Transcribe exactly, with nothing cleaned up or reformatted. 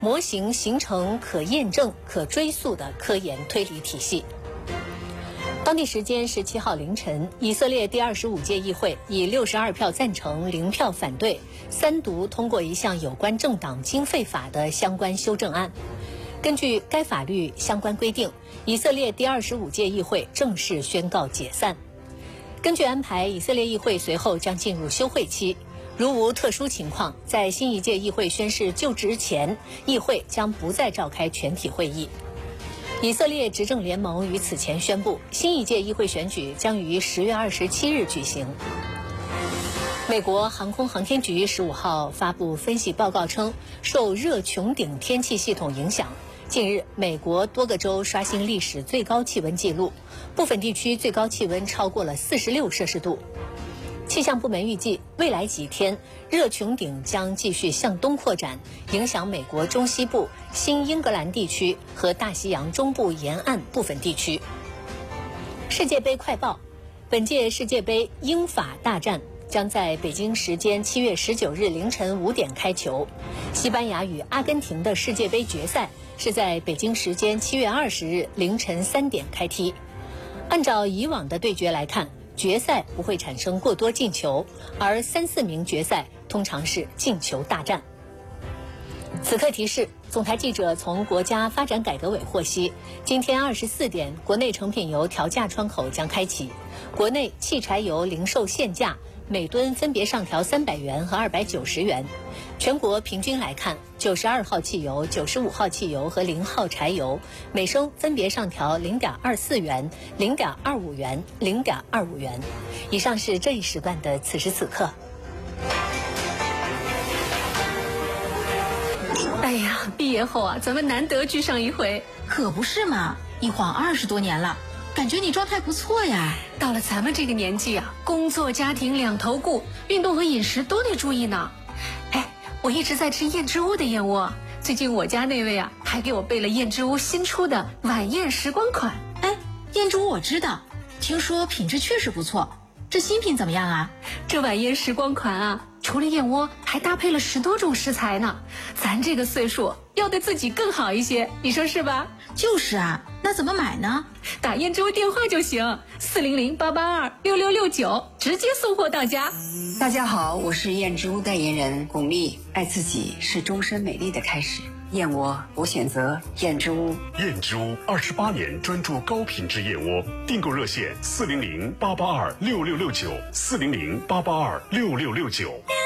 模型形成可验证、可追溯的科研推理体系。当地时间十七号凌晨，以色列第二十五届议会以六十二票赞成、零票反对，三读通过一项有关政党经费法的相关修正案。根据该法律相关规定，以色列第二十五届议会正式宣告解散。根据安排，以色列议会随后将进入休会期。如无特殊情况，在新一届议会宣誓就职前，议会将不再召开全体会议。以色列执政联盟于此前宣布，新一届议会选举将于十月二十七日举行。美国航空航天局十五号发布分析报告称，受热穹顶天气系统影响，近日美国多个州刷新历史最高气温纪录，部分地区最高气温超过了四十六摄氏度。气象部门预计，未来几天热穹顶将继续向东扩展，影响美国中西部、新英格兰地区和大西洋中部沿岸部分地区。世界杯快报：本届世界杯英法大战将在北京时间七月十九日凌晨五点开球。西班牙与阿根廷的世界杯决赛是在北京时间七月二十日凌晨三点开踢。按照以往的对决来看，决赛不会产生过多进球，而三四名决赛通常是进球大战。此刻提示：总台记者从国家发展改革委获悉，今天二十四点，国内成品油调价窗口将开启。国内汽柴油零售限价每吨分别上调三百元和二百九十元。全国平均来看，九十二号汽油、九十五号汽油和零号柴油每升分别上调零点二四元、零点二五元、零点二五元。以上是这一时段的此时此刻。 哎呀，毕业后啊，咱们难得聚上一回。 可不是嘛，一晃二十多年了，感觉你状态不错呀。 到了咱们这个年纪啊，工作家庭两头顾，运动和饮食都得注意呢。哎，我一直在吃燕之屋的燕窝，最近我家那位啊，还给我备了燕之屋新出的晚宴时光款。 哎，燕之屋我知道，听说品质确实不错。这新品怎么样啊？ 这晚宴时光款啊，除了燕窝，还搭配了十多种食材呢。咱这个岁数要对自己更好一些，你说是吧？ 就是啊，那怎么买呢？ 打燕之屋电话就行，四零零八八二六六六九，直接送货到家。 大家好，我是燕之屋代言人巩俐。爱自己是终身美丽的开始，燕窝我选择燕之屋。 燕之屋二十八年专注高品质燕窝，订购热线四零零八八二六六六九，四零零八八二六六六九。